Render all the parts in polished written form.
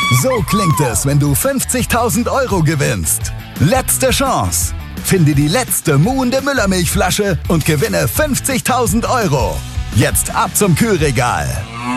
So klingt es, wenn du 50.000 € gewinnst. Letzte Chance. Finde die letzte muhende Müllermilchflasche und gewinne 50.000 €. Jetzt ab zum Kühlregal.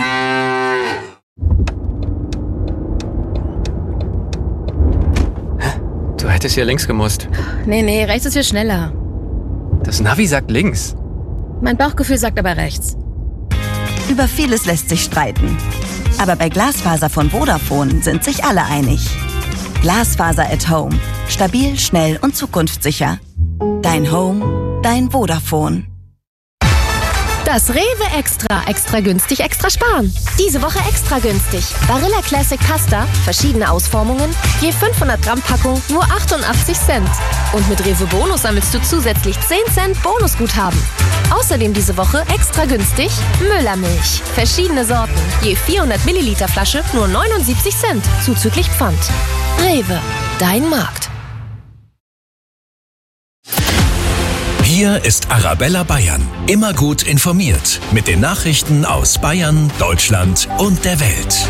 Du hättest hier links gemusst. Nee, rechts ist viel schneller. Das Navi sagt links. Mein Bauchgefühl sagt aber rechts. Über vieles lässt sich streiten. Aber bei Glasfaser von Vodafone sind sich alle einig. Glasfaser at Home. Stabil, schnell und zukunftssicher. Dein Home, dein Vodafone. Das Rewe Extra günstig, extra sparen. Diese Woche extra günstig. Barilla Classic Pasta, verschiedene Ausformungen, je 500 Gramm Packung, nur 88 Cent. Und mit Rewe Bonus sammelst du zusätzlich 10 Cent Bonusguthaben. Außerdem diese Woche extra günstig Müllermilch. Verschiedene Sorten, je 400 Milliliter Flasche, nur 79 Cent, zuzüglich Pfand. Rewe, dein Markt. Hier ist Arabella Bayern. Immer gut informiert mit den Nachrichten aus Bayern, Deutschland und der Welt.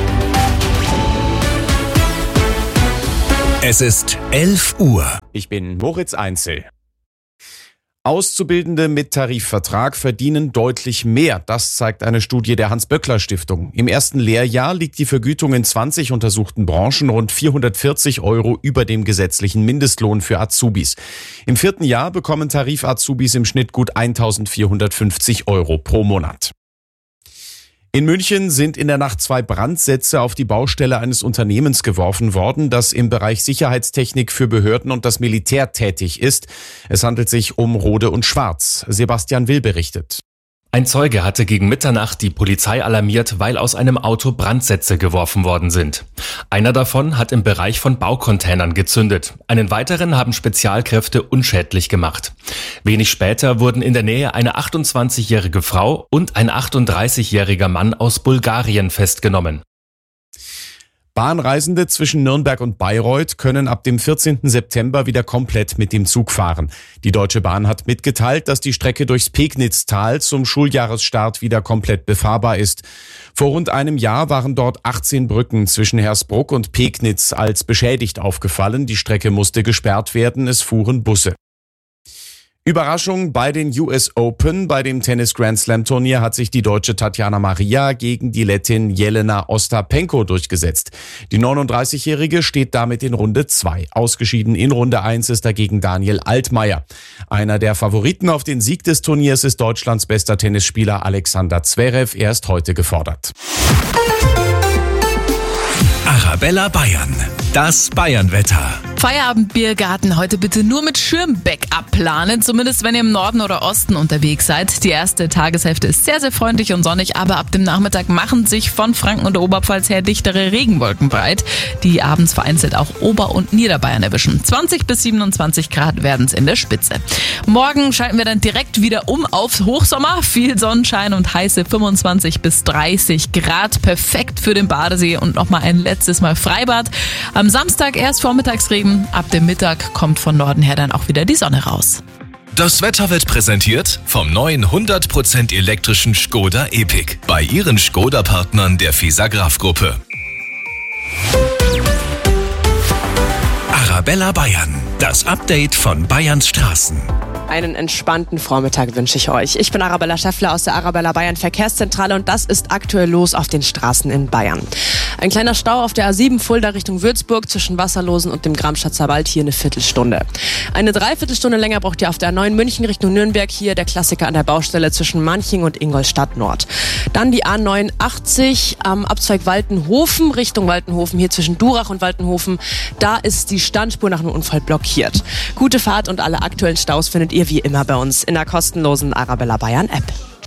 Es ist 11 Uhr. Ich bin Moritz Einzel. Auszubildende mit Tarifvertrag verdienen deutlich mehr. Das zeigt eine Studie der Hans-Böckler-Stiftung. Im ersten Lehrjahr liegt die Vergütung in 20 untersuchten Branchen rund 440 € über dem gesetzlichen Mindestlohn für Azubis. Im vierten Jahr bekommen Tarif-Azubis im Schnitt gut 1.450 € pro Monat. In München sind in der Nacht 2 Brandsätze auf die Baustelle eines Unternehmens geworfen worden, das im Bereich Sicherheitstechnik für Behörden und das Militär tätig ist. Es handelt sich um Rohde und Schwarz. Sebastian Will berichtet. Ein Zeuge hatte gegen Mitternacht die Polizei alarmiert, weil aus einem Auto Brandsätze geworfen worden sind. Einer davon hat im Bereich von Baucontainern gezündet. Einen weiteren haben Spezialkräfte unschädlich gemacht. Wenig später wurden in der Nähe eine 28-jährige Frau und ein 38-jähriger Mann aus Bulgarien festgenommen. Bahnreisende zwischen Nürnberg und Bayreuth können ab dem 14. September wieder komplett mit dem Zug fahren. Die Deutsche Bahn hat mitgeteilt, dass die Strecke durchs Pegnitztal zum Schuljahresstart wieder komplett befahrbar ist. Vor rund einem Jahr waren dort 18 Brücken zwischen Hersbruck und Pegnitz als beschädigt aufgefallen. Die Strecke musste gesperrt werden, es fuhren Busse. Überraschung bei den US Open. Bei dem Tennis-Grand-Slam-Turnier hat sich die Deutsche Tatjana Maria gegen die Lettin Jelena Ostapenko durchgesetzt. Die 39-Jährige steht damit in Runde 2. Ausgeschieden in Runde 1 ist dagegen Daniel Altmaier. Einer der Favoriten auf den Sieg des Turniers ist Deutschlands bester Tennisspieler Alexander Zverev. Er ist heute gefordert. Arabella Bayern. Das Bayern-Wetter. Feierabendbiergarten heute bitte nur mit Schirm-Backup planen, zumindest wenn ihr im Norden oder Osten unterwegs seid. Die erste Tageshälfte ist sehr, sehr freundlich und sonnig, aber ab dem Nachmittag machen sich von Franken und der Oberpfalz her dichtere Regenwolken breit, die abends vereinzelt auch Ober- und Niederbayern erwischen. 20 bis 27 Grad werden es in der Spitze. Morgen schalten wir dann direkt wieder um auf Hochsommer. Viel Sonnenschein und heiße 25 bis 30 Grad. Perfekt für den Badesee und nochmal ein letztes Mal Freibad. Am Samstag erst Vormittagsregen. Ab dem Mittag kommt von Norden her dann auch wieder die Sonne raus. Das Wetter wird präsentiert vom neuen 100% elektrischen Škoda Epiq bei Ihren Škoda-Partnern der Fisagraph-Gruppe. Arabella Bayern, das Update von Bayerns Straßen. Einen entspannten Vormittag wünsche ich euch. Ich bin Arabella Schäffler aus der Arabella Bayern Verkehrszentrale und das ist aktuell los auf den Straßen in Bayern. Ein kleiner Stau auf der A7 Fulda Richtung Würzburg zwischen Wasserlosen und dem Gramschatzer Wald, hier eine Viertelstunde. Eine Dreiviertelstunde länger braucht ihr auf der A9 München Richtung Nürnberg, hier der Klassiker an der Baustelle zwischen Manching und Ingolstadt Nord. Dann die A89 am Abzweig Waltenhofen Richtung Waltenhofen, hier zwischen Durach und Waltenhofen. Da ist die Standspur nach einem Unfall blockiert. Gute Fahrt und alle aktuellen Staus findet ihr wie immer bei uns in der kostenlosen Arabella Bayern App.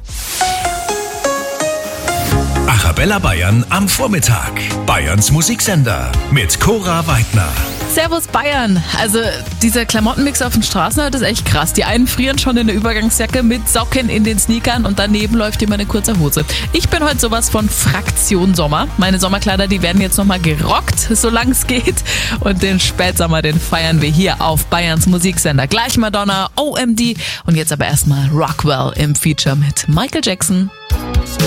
Arabella Bayern am Vormittag. Bayerns Musiksender mit Cora Weidner. Servus Bayern. Also dieser Klamottenmix auf den Straßen heute ist echt krass. Die einen frieren schon in der Übergangsjacke mit Socken in den Sneakern und daneben läuft jemand in kurzer Hose. Ich bin heute sowas von Fraktion Sommer. Meine Sommerkleider, die werden jetzt nochmal gerockt, solange es geht. Und den Spätsommer, den feiern wir hier auf Bayerns Musiksender. Gleich Madonna, OMD und jetzt aber erstmal Rockwell im Feature mit Michael Jackson.